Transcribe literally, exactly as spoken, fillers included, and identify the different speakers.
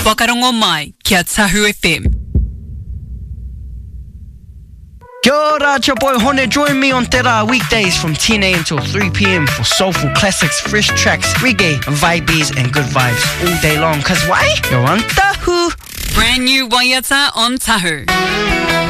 Speaker 1: Wakarongo mai kia Tahu F M.
Speaker 2: Kia ora, it's your boy Hone. Join me on Te Rā weekdays from ten a.m. till three p.m. for soulful classics, fresh tracks, reggae, vibes and good vibes all day long. Cause why? You're on Tahu.
Speaker 1: Brand new Waiata on Tahu.